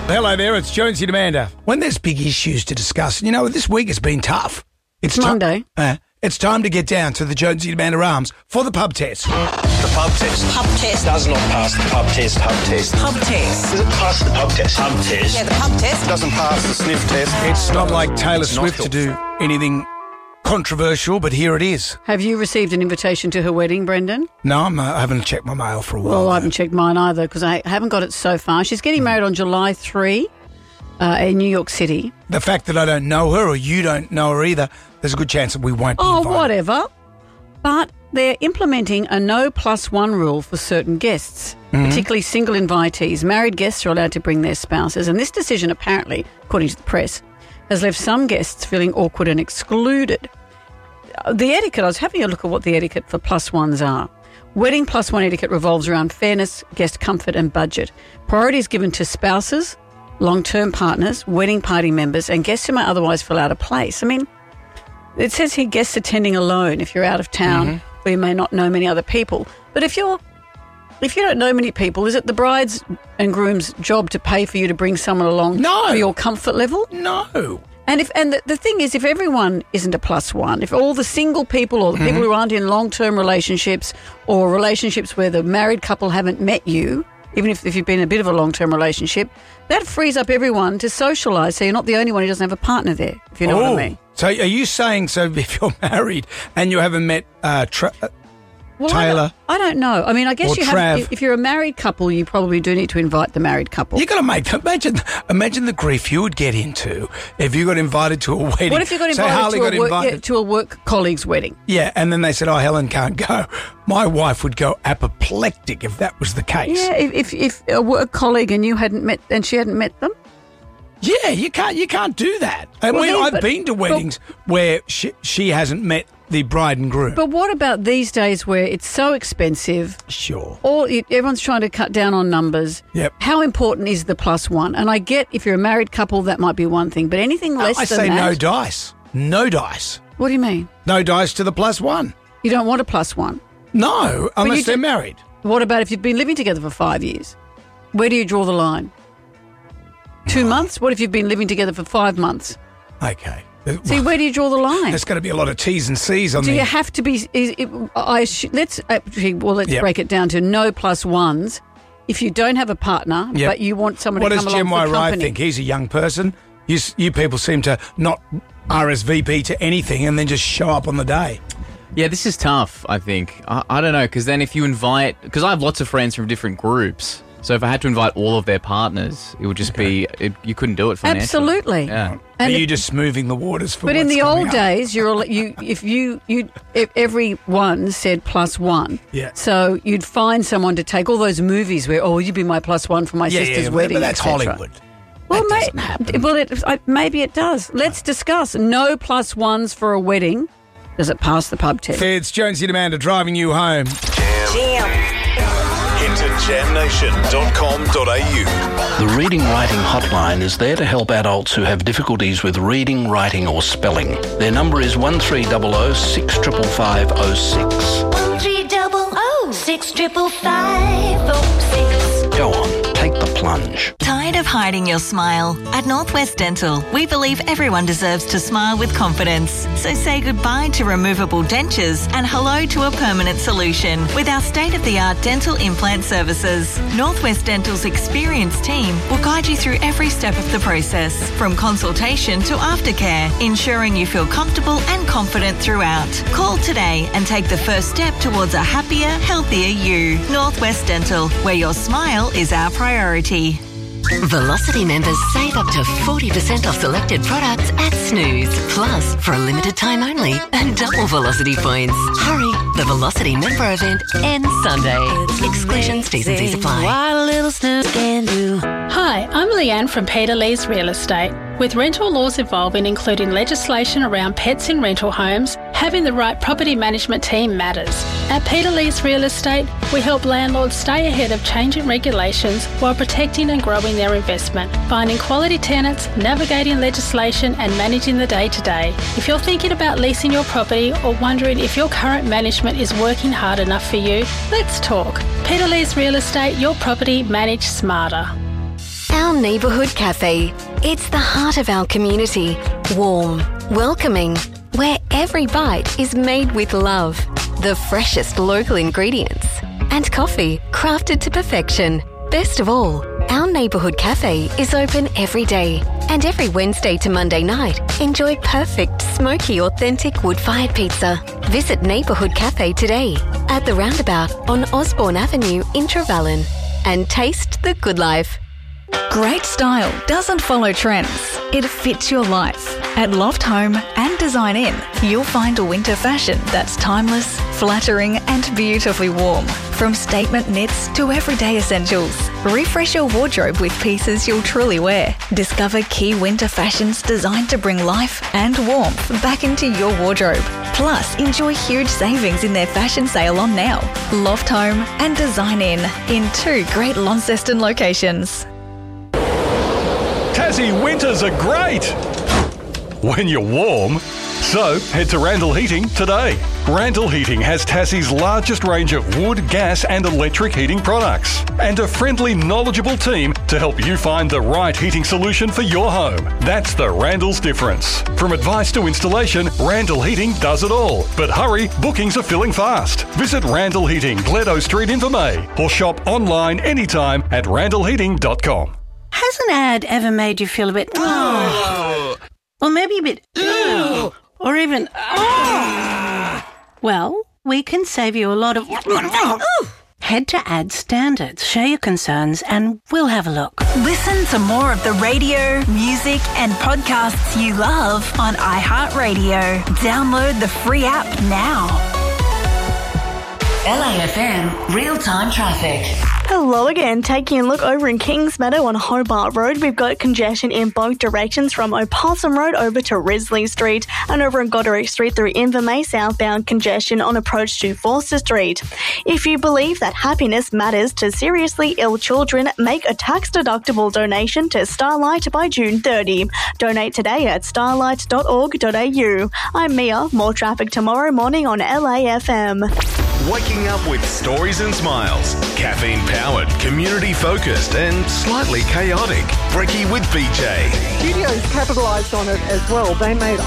Hello there, it's Jonesy and Amanda. When there's big issues to discuss, you know, this week has been tough. It's Monday. It's time to get down to the Jonesy and Amanda Arms for the pub test. The pub test. Pub test. Does not pass the pub test. Pub test. Pub test. Does it pass the pub test? Pub test. Yeah, the pub test. Doesn't pass the sniff test. It's not like Taylor It's not Swift to do anything controversial, but here it is. Have you received an invitation to her wedding, Brendan? No, I haven't checked my mail for a while. Well, I haven't checked mine either because I haven't got it so far. She's getting married on July 3 in New York City. The fact that I don't know her or you don't know her either, there's a good chance that we won't be invited. Whatever. But they're implementing a no +1 rule for certain guests, particularly single invitees. Married guests are allowed to bring their spouses, and this decision apparently, according to the press, has left some guests feeling awkward and excluded. The etiquette, I was having a look at what the etiquette for +1s are. Wedding +1 etiquette revolves around fairness, guest comfort and budget. Priority is given to spouses, long-term partners, wedding party members and guests who may otherwise fill out a place. I mean, it says here guests attending alone if you're out of town or you may not know many other people. But if you don't know many people, is it the bride's and groom's job to pay for you to bring someone along for your comfort level? No. And the thing is, if everyone isn't a +1, if all the single people or the people who aren't in long-term relationships or relationships where the married couple haven't met you, even if you've been in a bit of a long-term relationship, that frees up everyone to socialise so you're not the only one who doesn't have a partner there, if you know what I mean. So are you saying, if you're married and you haven't met Taylor? I don't know. I mean, I guess or you Trav. have. If you're a married couple, you probably do need to invite the married couple. You got to imagine the grief you would get into if you got invited to a wedding. What if you got invited to a work colleague's wedding? Yeah, and then they said, "Oh, Helen can't go." My wife would go apoplectic if that was the case. Yeah, if a work colleague and you hadn't met and she hadn't met them. Yeah, you can't do that. And I've been to weddings where she hasn't met the bride and groom. But what about these days where it's so expensive? Sure. Everyone's trying to cut down on numbers. Yep. How important is the +1? And I get if you're a married couple, that might be one thing. But anything less than that... I say no dice. No dice. What do you mean? No dice to the +1. You don't want a +1? No, unless they're married. What about if you've been living together for 5 years? Where do you draw the line? 2 months? What if you've been living together for 5 months? Okay. See, where do you draw the line? There's going to be a lot of T's and C's on there. Do you have to be... let's break it down to no +1s. If you don't have a partner, but you want someone to come along for company. What does Jim Wright think? He's a young person. You people seem to not RSVP to anything and then just show up on the day. Yeah, this is tough, I think. I don't know, because then if you invite... Because I have lots of friends from different groups. So if I had to invite all of their partners, it would just be... you couldn't do it financially. Absolutely. Yeah. Are you just smoothing the waters for But in the old days, if everyone said +1, so you'd find someone to take all those movies where, you'd be my +1 for my sister's wedding, but that's Hollywood. Well, that doesn't happen. Well, maybe it does. Let's discuss no +1s for a wedding. Does it pass the pub test? It's Jonesy and Amanda driving you home. Jam. Head to jamnation.com.au. The Reading Writing Hotline is there to help adults who have difficulties with reading, writing or spelling. Their number is 1300 65506. 1300 65506. Go on, take the plunge. Tired of hiding your smile? At Northwest Dental, we believe everyone deserves to smile with confidence. So say goodbye to removable dentures and hello to a permanent solution with our state-of-the-art dental implant services. Northwest Dental's experienced team will guide you through every step of the process, from consultation to aftercare, ensuring you feel comfortable and confident throughout. Call today and take the first step towards a happier, healthier you. Northwest Dental, where your smile is our priority. Velocity members save up to 40% off selected products at Snooze. Plus, for a limited time only, and double Velocity points. Hurry, the Velocity member event ends Sunday. Exclusions, T's and C's apply. What a little snooze can do. Hi, I'm Leanne from Peter Lee's Real Estate. With rental laws evolving, including legislation around pets in rental homes, having the right property management team matters. At Peter Lee's Real Estate, we help landlords stay ahead of changing regulations while protecting and growing their investment, finding quality tenants, navigating legislation and managing the day-to-day. If you're thinking about leasing your property or wondering if your current management is working hard enough for you, let's talk. Peter Lee's Real Estate, your property managed smarter. Our neighbourhood cafe. It's the heart of our community. Warm, welcoming, where every bite is made with love. The freshest local ingredients. And coffee crafted to perfection. Best of all, our neighbourhood cafe is open every day. And every Wednesday to Monday night, enjoy perfect, smoky, authentic wood-fired pizza. Visit Neighbourhood Cafe today at the roundabout on Osborne Avenue in Trevellyn. And taste the good life. Great style doesn't follow trends. It fits your life. At Loft Home and Design In, you'll find a winter fashion that's timeless, flattering and beautifully warm. From statement knits to everyday essentials. Refresh your wardrobe with pieces you'll truly wear. Discover key winter fashions designed to bring life and warmth back into your wardrobe. Plus, enjoy huge savings in their fashion sale on now. Loft Home and Design In 2 great Launceston locations. Tassie winters are great when you're warm. So head to Randall Heating today. Randall Heating has Tassie's largest range of wood, gas and electric heating products and a friendly, knowledgeable team to help you find the right heating solution for your home. That's the Randall's difference. From advice to installation, Randall Heating does it all. But hurry, bookings are filling fast. Visit Randall Heating, Gledo Street in Vermey, or shop online anytime at randallheating.com. Has an ad ever made you feel a bit... or maybe a bit... or even... Well, we can save you a lot of... Head to Ad Standards, share your concerns, and we'll have a look. Listen to more of the radio, music, and podcasts you love on iHeartRadio. Download the free app now. LAFM real-time traffic. Hello again. Taking a look over in Kings Meadow on Hobart Road, we've got congestion in both directions from Opossum Road over to Risley Street, and over in Goderic Street through Invermay southbound congestion on approach to Forster Street. If you believe that happiness matters to seriously ill children, make a tax-deductible donation to Starlight by June 30. Donate today at starlight.org.au. I'm Mia. More traffic tomorrow morning on LAFM. Waking up with stories and smiles. Caffeine-powered, community-focused and slightly chaotic. Brekkie with BJ. Studios capitalised on it as well. They made